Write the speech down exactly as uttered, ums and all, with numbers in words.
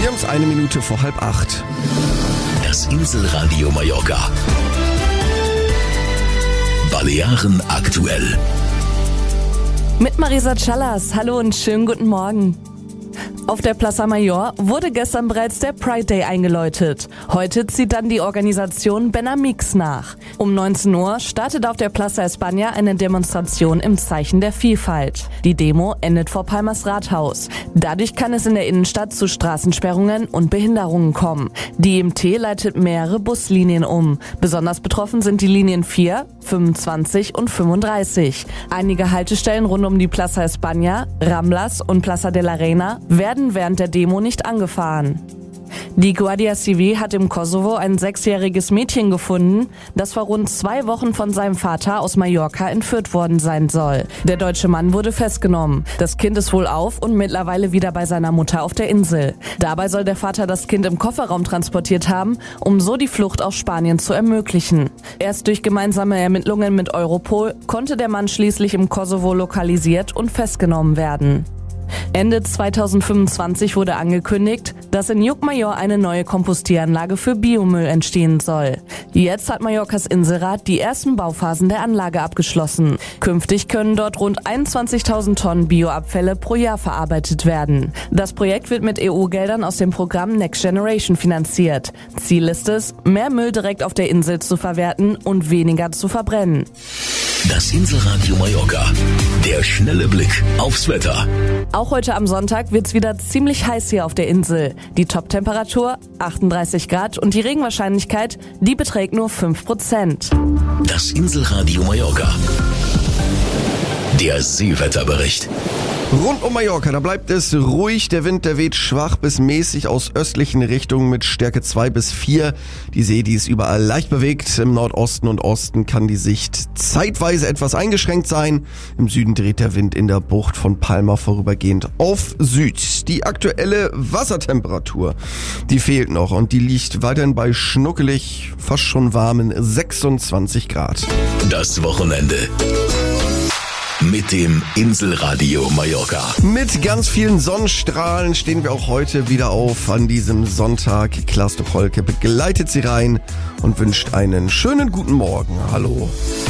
Wir haben es eine Minute vor halb acht. Das Inselradio Mallorca. Balearen aktuell. Mit Marisa Callas. Hallo und schönen guten Morgen. Auf der Plaza Mayor wurde gestern bereits der Pride Day eingeläutet. Heute zieht dann die Organisation Benamix nach. Um neunzehn Uhr startet auf der Plaza España eine Demonstration im Zeichen der Vielfalt. Die Demo endet vor Palmas Rathaus. Dadurch kann es in der Innenstadt zu Straßensperrungen und Behinderungen kommen. Die I M T leitet mehrere Buslinien um. Besonders betroffen sind die Linien vier, fünfundzwanzig und fünfunddreißig. Einige Haltestellen rund um die Plaza España, Ramblas und Plaza de la Reina werden während der Demo nicht angefahren. Die Guardia Civil hat im Kosovo ein sechsjähriges Mädchen gefunden, das vor rund zwei Wochen von seinem Vater aus Mallorca entführt worden sein soll. Der deutsche Mann wurde festgenommen. Das Kind ist wohlauf und mittlerweile wieder bei seiner Mutter auf der Insel. Dabei soll der Vater das Kind im Kofferraum transportiert haben, um so die Flucht aus Spanien zu ermöglichen. Erst durch gemeinsame Ermittlungen mit Europol konnte der Mann schließlich im Kosovo lokalisiert und festgenommen werden. Ende zweitausendfünfundzwanzig wurde angekündigt, dass in Llucmajor eine neue Kompostieranlage für Biomüll entstehen soll. Jetzt hat Mallorcas Inselrat die ersten Bauphasen der Anlage abgeschlossen. Künftig können dort rund einundzwanzigtausend Tonnen Bioabfälle pro Jahr verarbeitet werden. Das Projekt wird mit E U-Geldern aus dem Programm Next Generation finanziert. Ziel ist es, mehr Müll direkt auf der Insel zu verwerten und weniger zu verbrennen. Das Inselradio Mallorca. Der schnelle Blick aufs Wetter. Auch heute am Sonntag wird's wieder ziemlich heiß hier auf der Insel. Die Toptemperatur achtunddreißig Grad und die Regenwahrscheinlichkeit, die beträgt nur fünf Prozent. Das Inselradio Mallorca. Der Seewetterbericht. Rund um Mallorca, da bleibt es ruhig. Der Wind, der weht schwach bis mäßig aus östlichen Richtungen mit Stärke zwei bis vier. Die See, die ist überall leicht bewegt. Im Nordosten und Osten kann die Sicht zeitweise etwas eingeschränkt sein. Im Süden dreht der Wind in der Bucht von Palma vorübergehend auf Süd. Die aktuelle Wassertemperatur, die fehlt noch und die liegt weiterhin bei schnuckelig, fast schon warmen sechsundzwanzig Grad. Das Wochenende. Mit dem Inselradio Mallorca. Mit ganz vielen Sonnenstrahlen stehen wir auch heute wieder auf an diesem Sonntag. Klaas de Kolke begleitet Sie rein und wünscht einen schönen guten Morgen. Hallo.